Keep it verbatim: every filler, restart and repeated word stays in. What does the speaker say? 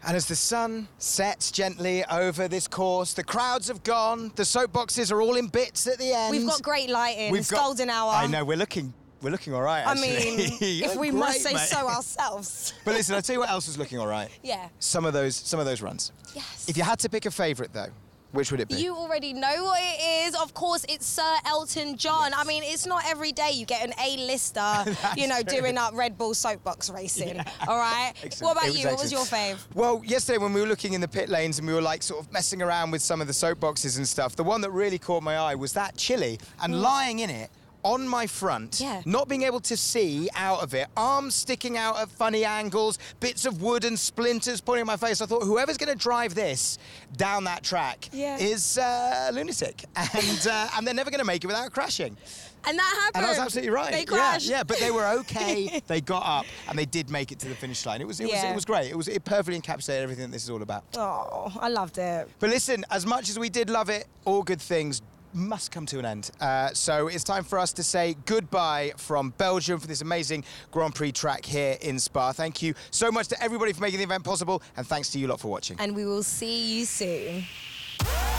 And as the sun sets gently over this course, the crowds have gone, the soapboxes are all in bits at the end. We've got great lighting, We've it's got, golden hour. I know, we're looking we're looking all right, I actually. mean, if we Great, must say mate. so ourselves. But listen, I'll tell you what else is looking all right. Yeah. Some of those some of those runs. Yes. If you had to pick a favourite, though, which would it be? You already know what it is. Of course, it's Sir Elton John. Yes. I mean, it's not every day you get an A-lister, you know, true. doing up Red Bull soapbox racing. Yeah. All right? Excellent. What about It was you? What was your excellent. fave? Well, yesterday when we were looking in the pit lanes and we were like sort of messing around with some of the soapboxes and stuff, the one that really caught my eye was that chili, and Mm. lying in it on my front, Yeah. not being able to see out of it, arms sticking out at funny angles, bits of wood and splinters pointing at my face. I thought, whoever's going to drive this down that track Yeah. is uh, a lunatic, and uh, and they're never going to make it without crashing. And that happened. And I was absolutely right. They Yeah, crashed. yeah, but they were okay. They got up and they did make it to the finish line. It was, it was, Yeah. it was great. It was, it perfectly encapsulated everything that this is all about. Oh, I loved it. But listen, as much as we did love it, all good things must come to an end. Uh, so it's time for us to say goodbye from Belgium for this amazing Grand Prix track here in Spa. Thank you so much to everybody for making the event possible, and thanks to you lot for watching. And we will see you soon.